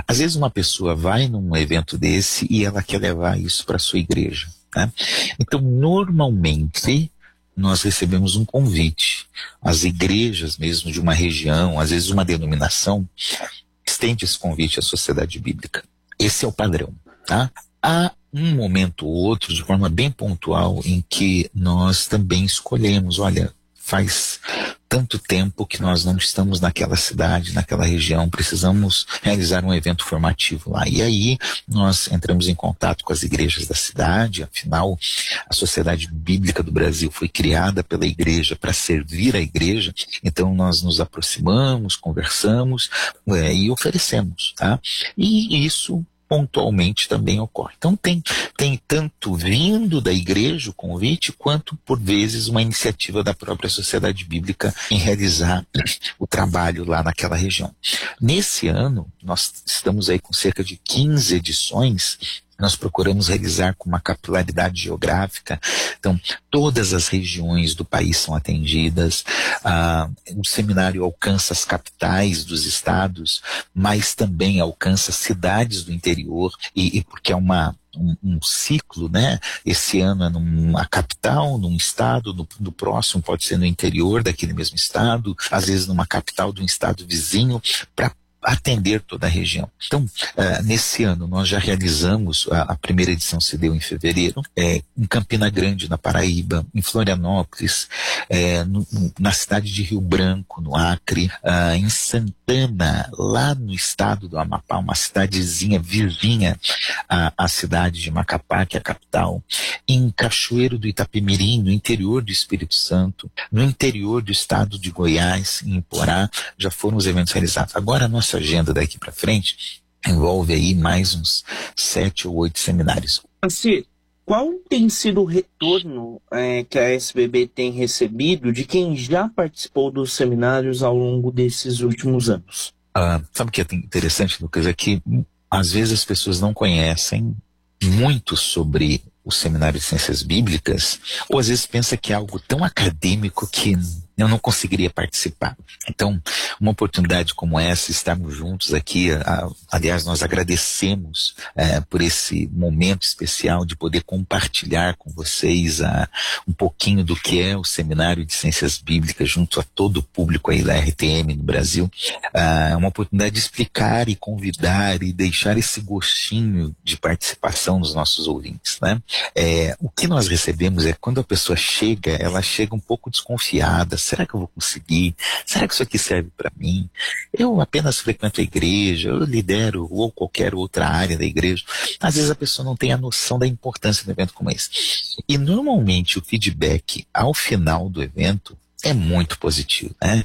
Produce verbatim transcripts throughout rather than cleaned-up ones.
Às vezes uma pessoa vai num evento desse e ela quer levar isso para sua igreja, né? Então, normalmente, nós recebemos um convite. As igrejas mesmo de uma região, às vezes uma denominação, estende esse convite à sociedade bíblica. Esse é o padrão, tá? Há um momento ou outro, de forma bem pontual, em que nós também escolhemos, olha, faz tanto tempo que nós não estamos naquela cidade, naquela região, precisamos realizar um evento formativo lá. E aí nós entramos em contato com as igrejas da cidade, afinal a Sociedade Bíblica do Brasil foi criada pela igreja para servir a igreja, então nós nos aproximamos, conversamos é, e oferecemos, tá? E isso pontualmente também ocorre. Então tem, tem tanto vindo da igreja o convite, quanto por vezes uma iniciativa da própria sociedade bíblica em realizar o trabalho lá naquela região. Nesse ano, nós estamos aí com cerca de quinze edições. Nós procuramos realizar com uma capilaridade geográfica, então todas as regiões do país são atendidas, ah, o seminário alcança as capitais dos estados, mas também alcança cidades do interior, e, e porque é uma Um, um ciclo, né? Esse ano é numa capital, num estado, no, no próximo pode ser no interior daquele mesmo estado, às vezes numa capital de um estado vizinho, para atender toda a região. Então, uh, nesse ano nós já realizamos, a, a primeira edição se deu em fevereiro, é, em Campina Grande, na Paraíba, em Florianópolis, é, no, no, na cidade de Rio Branco, no Acre, uh, em Santana, lá no estado do Amapá, uma cidadezinha vizinha à, à cidade de Macapá, que é a capital, em Cachoeiro do Itapemirim, no interior do Espírito Santo, no interior do estado de Goiás, em Iporá, já foram os eventos realizados. Agora a nossa agenda daqui para frente envolve aí mais uns sete ou oito seminários. Assim, qual tem sido o retorno é, que a S B B tem recebido de quem já participou dos seminários ao longo desses últimos anos? Ah, sabe o que é interessante, Lucas? É que às vezes as pessoas não conhecem muito sobre o Seminário de Ciências Bíblicas, ou às vezes pensa que é algo tão acadêmico que eu não conseguiria participar. Então, uma oportunidade como essa, estarmos juntos aqui, a, aliás, nós agradecemos é, por esse momento especial de poder compartilhar com vocês a, um pouquinho do que é o Seminário de Ciências Bíblicas junto a todo o público aí da R T M no Brasil. É uma oportunidade de explicar e convidar e deixar esse gostinho de participação nos nossos ouvintes, né? É, o que nós recebemos é quando a pessoa chega, ela chega um pouco desconfiada. Será que eu vou conseguir? Será que isso aqui serve para mim? Eu apenas frequento a igreja, eu lidero ou qualquer outra área da igreja. Às vezes a pessoa não tem a noção da importância de um evento como esse. E normalmente o feedback ao final do evento é muito positivo, né?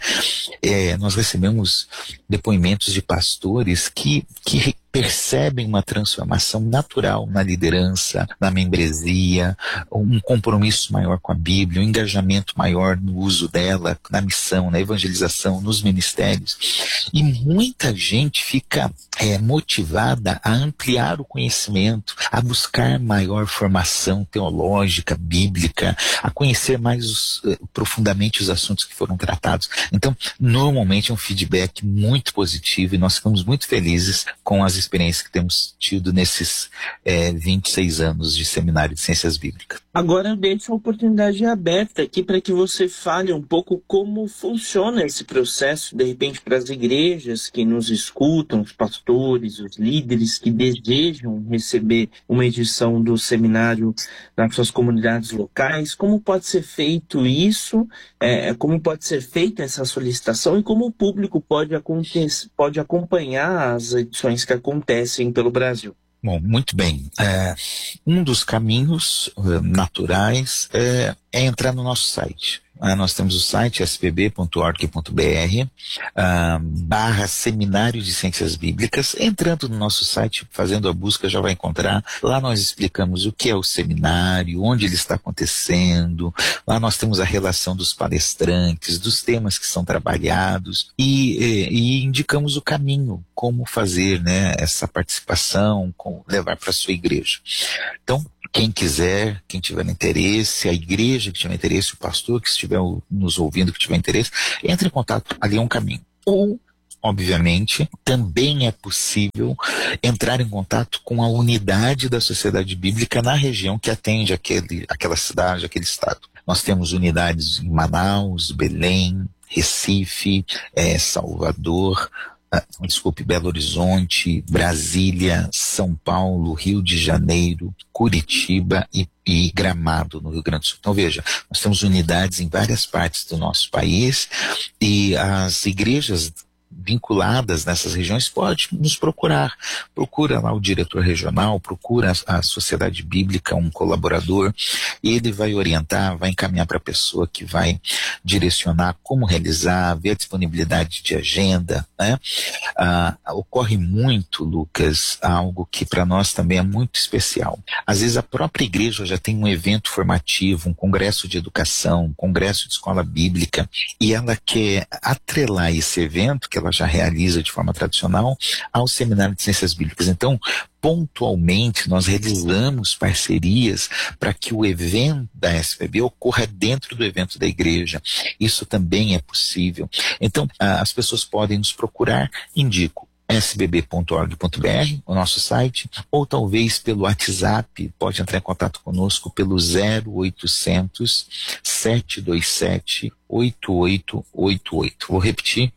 É, nós recebemos depoimentos de pastores que, que percebem uma transformação natural na liderança, na membresia, um compromisso maior com a Bíblia, um engajamento maior no uso dela, na missão, na evangelização, nos ministérios. E muita gente fica é, motivada a ampliar o conhecimento, a buscar maior formação teológica, bíblica, a conhecer mais os, profundamente os assuntos que foram tratados. Então, normalmente é um feedback muito positivo e nós ficamos muito felizes com as experiências que temos tido nesses é, vinte e seis anos de Seminário de Ciências Bíblicas. Agora eu deixo a oportunidade aberta aqui para que você fale um pouco como funciona esse processo, de repente, para as igrejas que nos escutam, os pastores, os líderes que desejam receber uma edição do seminário nas suas comunidades locais. Como pode ser feito isso, é, como pode ser feita essa solicitação e como o público pode, acontecer, pode acompanhar as edições que acontecem pelo Brasil? Bom, muito bem. É, um dos caminhos uh, naturais é, é entrar no nosso site. Uh, nós temos o site s b b ponto org ponto b r, uh, barra Seminário de Ciências Bíblicas. Entrando no nosso site, fazendo a busca, já vai encontrar. Lá nós explicamos o que é o seminário, onde ele está acontecendo. Lá nós temos a relação dos palestrantes, dos temas que são trabalhados e, e, e indicamos o caminho, como fazer, né, essa participação, como levar para a sua igreja. Então, quem quiser, quem tiver interesse, a igreja que tiver interesse, o pastor que estiver nos ouvindo, que tiver interesse, entre em contato, ali é um caminho. Ou obviamente, também é possível entrar em contato com a unidade da Sociedade Bíblica na região que atende aquele, aquela cidade, aquele estado. Nós temos unidades em Manaus, Belém, Recife, eh, Salvador, ah, desculpe, Belo Horizonte, Brasília, São Paulo, Rio de Janeiro, Curitiba e, e Gramado, no Rio Grande do Sul. Então veja, nós temos unidades em várias partes do nosso país e as igrejas vinculadas nessas regiões pode nos procurar. Procura lá o diretor regional, procura a, a Sociedade Bíblica, um colaborador, e ele vai orientar, vai encaminhar para a pessoa que vai direcionar como realizar, ver a disponibilidade de agenda, né? Ah, ocorre muito, Lucas, algo que para nós também é muito especial. Às vezes a própria igreja já tem um evento formativo, um congresso de educação, um congresso de escola bíblica, e ela quer atrelar esse evento, que ela já realiza de forma tradicional, ao Seminário de Ciências Bíblicas. Então, pontualmente, nós realizamos parcerias para que o evento da S B B ocorra dentro do evento da igreja. Isso também é possível. Então, as pessoas podem nos procurar, indico s b b ponto org ponto b r, o nosso site, ou talvez pelo WhatsApp, pode entrar em contato conosco pelo zero oitocentos, sete dois sete, oito oito oito oito. Vou repetir,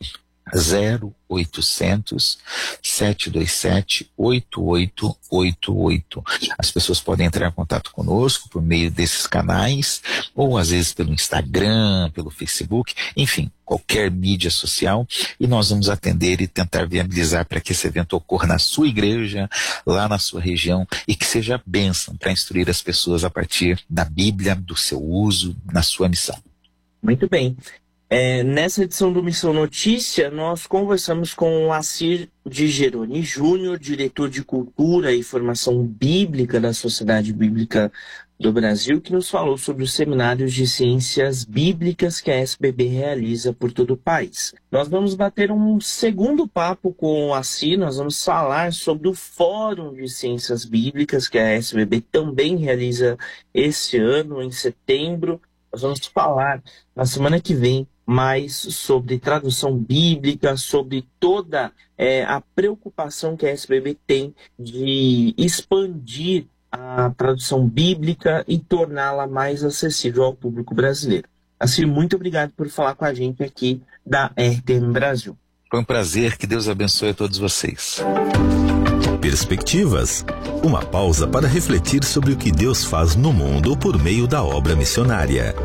zero oitocentos, sete dois sete, oito oito oito oito. As pessoas podem entrar em contato conosco por meio desses canais, ou às vezes pelo Instagram, pelo Facebook, enfim, qualquer mídia social, e nós vamos atender e tentar viabilizar para que esse evento ocorra na sua igreja, lá na sua região, e que seja bênção para instruir as pessoas a partir da Bíblia, do seu uso, na sua missão. Muito bem. É, nessa edição do Missão Notícia, nós conversamos com o Assir de Geroni Júnior, diretor de Cultura e Formação Bíblica da Sociedade Bíblica do Brasil, que nos falou sobre os seminários de ciências bíblicas que a S B B realiza por todo o país. Nós vamos bater um segundo papo com o Assir, nós vamos falar sobre o Fórum de Ciências Bíblicas que a S B B também realiza esse ano, em setembro. Nós vamos falar na semana que vem mais sobre tradução bíblica, sobre toda é, a preocupação que a S B B tem de expandir a tradução bíblica e torná-la mais acessível ao público brasileiro. Assim, muito obrigado por falar com a gente aqui da R T M Brasil. Foi um prazer, que Deus abençoe a todos vocês. Perspectivas. Uma pausa para refletir sobre o que Deus faz no mundo por meio da obra missionária.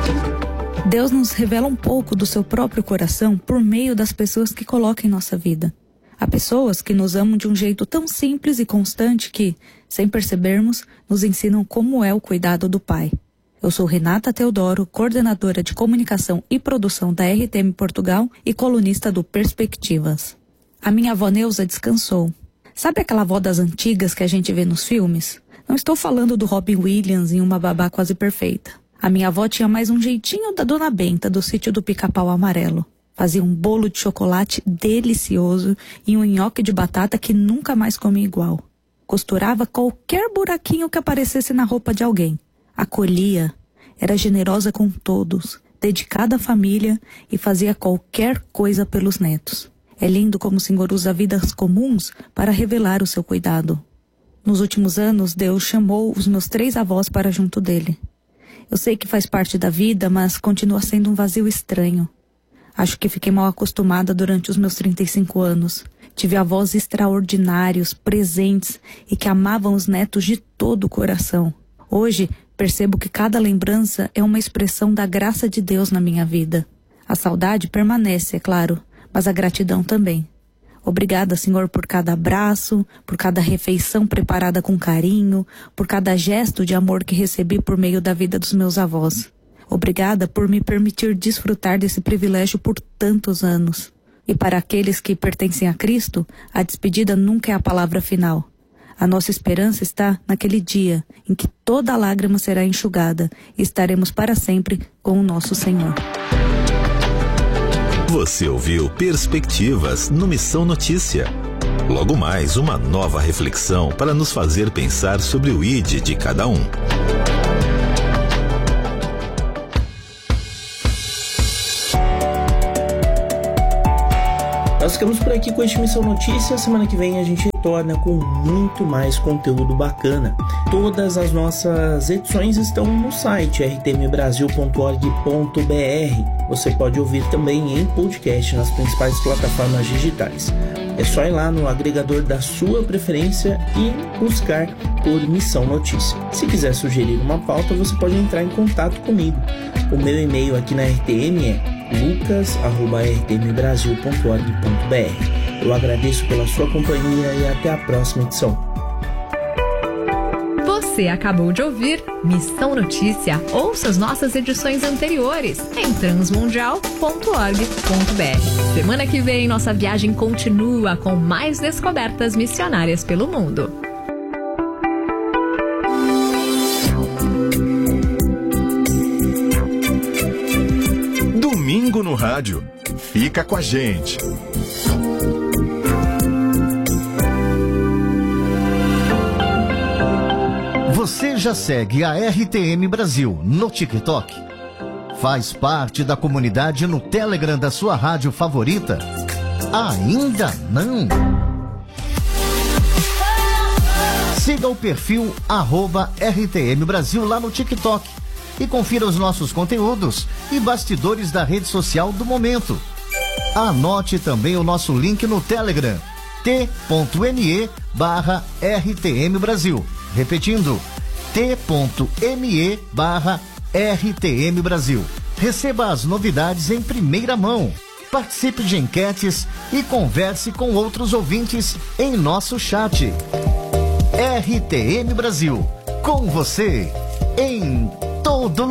Deus nos revela um pouco do seu próprio coração por meio das pessoas que coloca em nossa vida. Há pessoas que nos amam de um jeito tão simples e constante que, sem percebermos, nos ensinam como é o cuidado do Pai. Eu sou Renata Teodoro, coordenadora de comunicação e produção da R T M Portugal e colunista do Perspectivas. A minha avó Neuza descansou. Sabe aquela avó das antigas que a gente vê nos filmes? Não estou falando do Robin Williams em Uma Babá Quase Perfeita. A minha avó tinha mais um jeitinho da Dona Benta, do Sítio do Pica-Pau Amarelo. Fazia um bolo de chocolate delicioso e um nhoque de batata que nunca mais comi igual. Costurava qualquer buraquinho que aparecesse na roupa de alguém. Acolhia, era generosa com todos, dedicada à família e fazia qualquer coisa pelos netos. É lindo como o Senhor usa vidas comuns para revelar o seu cuidado. Nos últimos anos, Deus chamou os meus três avós para junto dele. Eu sei que faz parte da vida, mas continua sendo um vazio estranho. Acho que fiquei mal acostumada durante os meus trinta e cinco anos. Tive avós extraordinários, presentes e que amavam os netos de todo o coração. Hoje, percebo que cada lembrança é uma expressão da graça de Deus na minha vida. A saudade permanece, é claro, mas a gratidão também. Obrigada, Senhor, por cada abraço, por cada refeição preparada com carinho, por cada gesto de amor que recebi por meio da vida dos meus avós. Obrigada por me permitir desfrutar desse privilégio por tantos anos. E para aqueles que pertencem a Cristo, a despedida nunca é a palavra final. A nossa esperança está naquele dia em que toda lágrima será enxugada e estaremos para sempre com o nosso Senhor. Você ouviu Perspectivas no Missão Notícia. Logo mais, uma nova reflexão para nos fazer pensar sobre o I D de cada um. Nós ficamos por aqui com este Missão Notícia. Semana que vem a gente retorna com muito mais conteúdo bacana. Todas as nossas edições estão no site r t m brasil ponto org ponto b r. Você pode ouvir também em podcast nas principais plataformas digitais. É só ir lá no agregador da sua preferência e buscar por Missão Notícia. Se quiser sugerir uma pauta, você pode entrar em contato comigo. O meu e-mail aqui na R T M é lucas arroba r t m brasil ponto org ponto b r. Eu agradeço pela sua companhia e até a próxima edição. Você acabou de ouvir Missão Notícia. Ouça as nossas edições anteriores em transmundial ponto org ponto b r. Semana que vem, nossa viagem continua com mais descobertas missionárias pelo mundo. Domingo no rádio. Fica com a gente. Você já segue a R T M Brasil no TikTok? Faz parte da comunidade no Telegram da sua rádio favorita? Ainda não? Siga o perfil arroba R T M Brasil lá no TikTok e confira os nossos conteúdos e bastidores da rede social do momento. Anote também o nosso link no Telegram, t.me barra RTM Brasil. Repetindo, t.me barra RTM Brasil. Receba as novidades em primeira mão. Participe de enquetes e converse com outros ouvintes em nosso chat. R T M Brasil, com você em todo lugar.